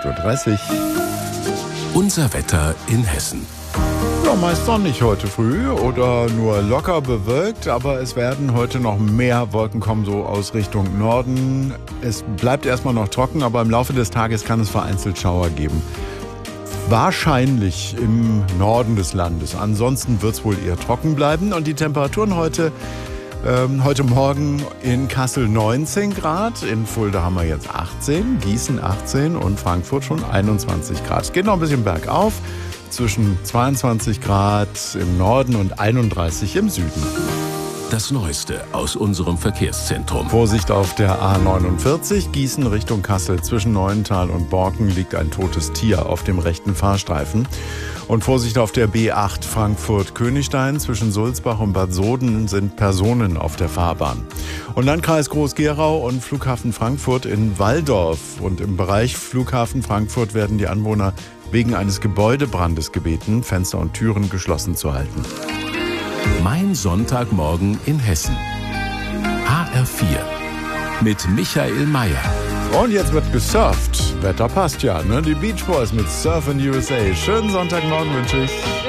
8:30 Uhr. Unser Wetter in Hessen. Ja, meist sonnig heute früh oder nur locker bewölkt, aber es werden heute noch mehr Wolken kommen, so aus Richtung Norden. Es bleibt erstmal noch trocken, aber im Laufe des Tages kann es vereinzelt Schauer geben. Wahrscheinlich im Norden des Landes. Ansonsten wird es wohl eher trocken bleiben. Und die Temperaturen heute Morgen in Kassel 19 Grad, in Fulda haben wir jetzt 18, Gießen 18 und Frankfurt schon 21 Grad. Es geht noch ein bisschen bergauf, zwischen 22 Grad im Norden und 31 im Süden. Das Neueste aus unserem Verkehrszentrum. Vorsicht auf der A49, Gießen Richtung Kassel. Zwischen Neuental und Borken liegt ein totes Tier auf dem rechten Fahrstreifen. Und Vorsicht auf der B8 Frankfurt-Königstein. Zwischen Sulzbach und Bad Soden sind Personen auf der Fahrbahn. Und Landkreis Groß-Gerau und Flughafen Frankfurt in Walldorf. Und im Bereich Flughafen Frankfurt werden die Anwohner wegen eines Gebäudebrandes gebeten, Fenster und Türen geschlossen zu halten. Mein Sonntagmorgen in Hessen. HR4 mit Michael Mayer. Und jetzt wird gesurft. Wetter passt ja, ne? Die Beach Boys mit Surf in USA. Schönen Sonntagmorgen wünsche ich.